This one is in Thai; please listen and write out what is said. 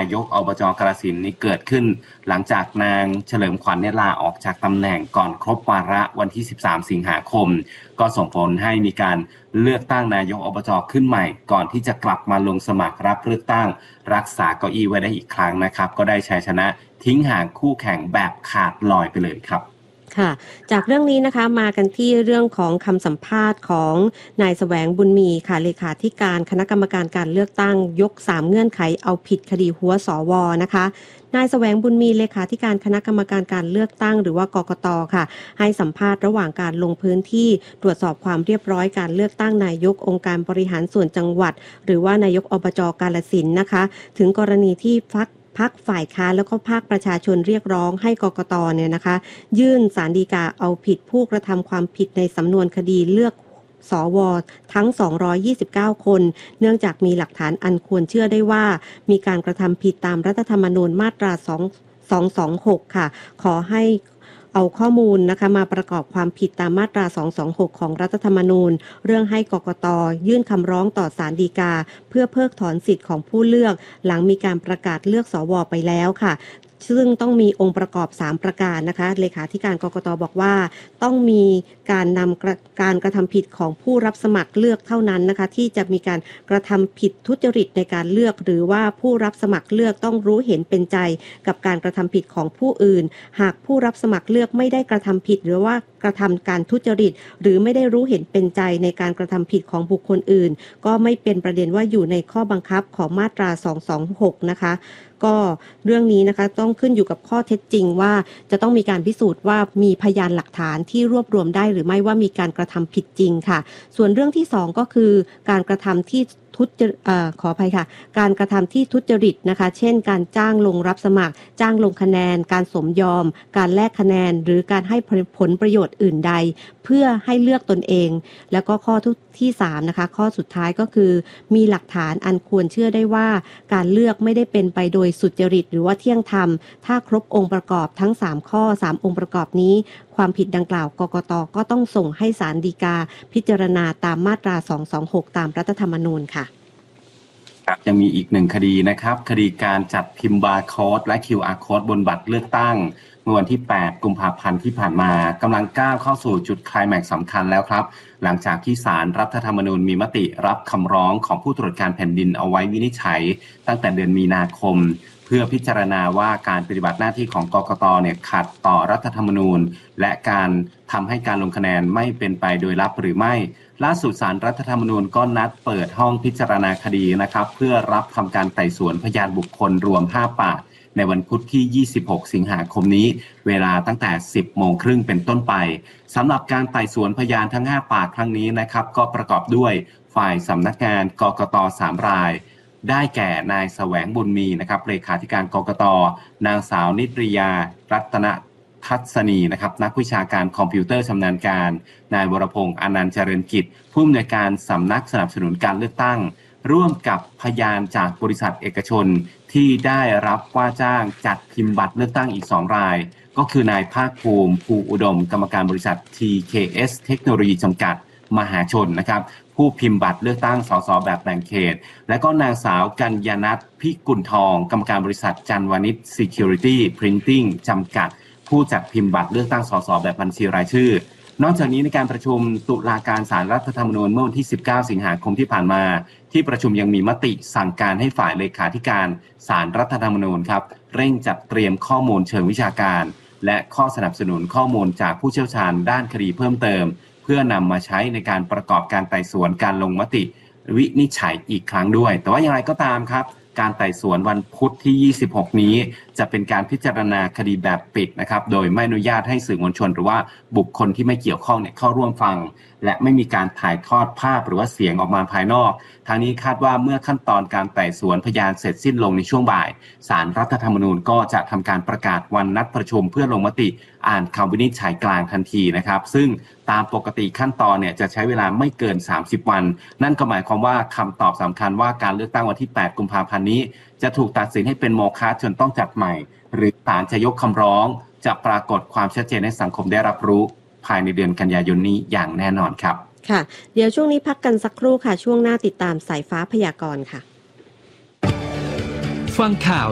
ายกอบจ.กาฬสินธุ์นี้เกิดขึ้นหลังจากนางเฉลิมขวัญลาออกจากตำแหน่งก่อนครบวาระวันที่13สิงหาคมก็ส่งผลให้มีการเลือกตั้งนายกอบจ.ขึ้นใหม่ก่อนที่จะกลับมาลงสมัครรับเลือกตั้งรักษาเก้าอี้ไว้ได้อีกครั้งนะครับก็ได้ชัยชนะทิ้งห่างคู่แข่งแบบขาดลอยไปเลยครับค่ะจากเรื่องนี้นะคะมากันที่เรื่องของคำสัมภาษณ์ของนายแสวงบุญมีค่ะเลขาธิการคณะกรรมการการเลือกตั้งยก3เงื่อนไขเอาผิดคดีหัวสวนะคะนายแสวงบุญมีเลขาธิการคณะกรรมการการเลือกตั้งหรือว่ากกต.ค่ะให้สัมภาษณ์ระหว่างการลงพื้นที่ตรวจสอบความเรียบร้อยการเลือกตั้งนายกองค์การบริหารส่วนจังหวัดหรือว่านายกอบจ.กาฬสินธุ์นะคะถึงกรณีที่พรรคฝ่ายค้านแล้วก็ภาคประชาชนเรียกร้องให้กกต.เนี่ยนะคะยื่นศาลฎีกาเอาผิดผู้กระทำความผิดในสำนวนคดีเลือกสว.ทั้ง229คนเนื่องจากมีหลักฐานอันควรเชื่อได้ว่ามีการกระทำผิดตามรัฐธรรมนูญมาตรา226ค่ะขอให้เอาข้อมูลนะคะมาประกอบความผิดตามมาตรา226ของรัฐธรรมนูญเรื่องให้กกต.ยื่นคำร้องต่อศาลฎีกาเพื่อเพิกถอนสิทธิ์ของผู้เลือกหลังมีการประกาศเลือกสว.ไปแล้วค่ะซึ่งต้องมีองค์ประกอบ3ประการนะคะเลขาธิการกกต.บอกว่าต้องมีการนำการกระทำผิดของผู้รับสมัครเลือกเท่านั้นนะคะที่จะมีการกระทำผิดทุจริตในการเลือกหรือว่าผู้รับสมัครเลือกต้องรู้เห็นเป็นใจกับการกระทำผิดของผู้อื่นหากผู้รับสมัครเลือกไม่ได้กระทำผิดหรือว่ากระทำการทุจริตหรือไม่ได้รู้เห็นเป็นใจในการกระทำผิดของบุคคลอื่นก็ไม่เป็นประเด็นว่าอยู่ในข้อบังคับของมาตรา226นะคะก็เรื่องนี้นะคะต้องขึ้นอยู่กับข้อเท็จจริงว่าจะต้องมีการพิสูจน์ว่ามีพยานหลักฐานที่รวบรวมได้หรือไม่ว่ามีการกระทำผิดจริงค่ะส่วนเรื่องที่2ก็คือการกระทำที่ขออภัยค่ะการกระทำที่ทุจริตนะคะเช่นการจ้างลงรับสมัครจ้างลงคะแนนการสมยอมการแลกคะแนนหรือการให้ผลประโยชน์อื่นใดเพื่อให้เลือกตนเองแล้วก็ข้อที่3นะคะข้อสุดท้ายก็คือมีหลักฐานอันควรเชื่อได้ว่าการเลือกไม่ได้เป็นไปโดยสุจริตหรือว่าเที่ยงธรรมถ้าครบองค์ประกอบทั้ง3ข้อ3องค์ประกอบนี้ความผิดดังกล่าวกกต.ก็ต้องส่งให้ศาลฎีกาพิจารณาตามมาตรา226ตามรัฐธรรมนูญค่ะยังมีอีก1คดีนะครับคดีการจัดพิมพ์บาร์โค้ดและ QR Code บนบัตรเลือกตั้งเมื่อวันที่8กุมภาพันธ์ที่ผ่านมากำลังก้าวเข้าสู่จุดไคลแม็กซ์สำคัญแล้วครับหลังจากที่ศาลรัฐธรรมนูญมีมติรับคำร้องของผู้ตรวจการแผ่นดินเอาไว้วินิจฉัยตั้งแต่เดือนมีนาคมเพื่อพิจารณาว่าการปฏิบัติหน้าที่ของกกต.เนี่ยขัดต่อรัฐธรรมนูญและการทำให้การลงคะแนนไม่เป็นไปโดยลับหรือไม่ล่าสุดศาลรัฐธรรมนูญก็นัดเปิดห้องพิจารณาคดีนะครับเพื่อรับทำการไต่สวนพยานบุคคลรวม5ปากในวันพุธที่26สิงหาคมนี้เวลาตั้งแต่ 10:30 น.เป็นต้นไปสำหรับการไต่สวนพยานทั้ง5ปากครั้งนี้นะครับก็ประกอบด้วยฝ่ายสำนักงานกกต3รายได้แก่นายแสวงบุญมีนะครับเลขาธิการกกตนางสาวนิตยารัตนทัศนีนะครับนักวิชาการคอมพิวเตอร์ชำนาญการนายวรพงษ์อนันต์เจริญกิจผู้อำนวยการสำนักสนับสนุนการเลือกตั้งร่วมกับพยานจากบริษัทเอกชนที่ได้รับว่าจ้างจัดพิมพ์บัตรเลือกตั้งอีก2รายก็คือนายภาคภูมิภูอุดมกรรมการบริษัท TKS เทคโนโลยีจำกัดมหาชนนะครับผู้พิมพ์บัตรเลือกตั้งสสแบบแบ่งเขตและก็นางสาวกัญญาณัฐพิกุลทองกรรมการบริษัทจันวณิช Security Printing จำกัดผู้จัดพิมพ์บัตรเลือกตั้งสสแบบบัญชีรายชื่อนอกจากนี้ในการประชุมตุลาการศาลรัฐธรรมนูญเมื่อวันที่19สิงหาคมที่ผ่านมาที่ประชุมยังมีมติสั่งการให้ฝ่ายเลขาธิการศาลรัฐธรรมนูญครับเร่งจัดเตรียมข้อมูลเชิงวิชาการและข้อสนับสนุนข้อมูลจากผู้เชี่ยวชาญด้านคดีเพิ่มเติมเพื่อนำมาใช้ในการประกอบการไต่สวนการลงมติวินิจฉัยอีกครั้งด้วยแต่ว่าอย่างไรก็ตามครับการไต่สวนวันพุธที่26นี้จะเป็นการพิจารณาคดีแบบปิดนะครับโดยไม่อนุญาตให้สื่อมวลชนหรือว่าบุคคลที่ไม่เกี่ยวข้องเนี่ยเข้าร่วมฟังและไม่มีการถ่ายทอดภาพหรือว่าเสียงออกมาภายนอกทางนี้คาดว่าเมื่อขั้นตอนการไต่สวนพยานเสร็จสิ้นลงในช่วงบ่ายศาลรัฐธรรมนูญก็จะทำการประกาศวันนัดประชุมเพื่อลงมติอ่านคำวินิจฉัยกลางทันทีนะครับซึ่งตามปกติขั้นตอนเนี่ยจะใช้เวลาไม่เกิน30วันนั่นก็หมายความว่าคำตอบสำคัญว่าการเลือกตั้งวันที่8กุมภาพันธ์นี้จะถูกตัดสินให้เป็นโมฆะจนต้องจัดใหม่หรือศาลจะยกคำร้องจะปรากฏความชัดเจนให้สังคมได้รับรู้ภายในเดือนกันยายนนี้อย่างแน่นอนครับค่ะเดี๋ยวช่วงนี้พักกันสักครู่ค่ะช่วงหน้าติดตามสายฟ้าพยากรณ์ค่ะฟังข่าว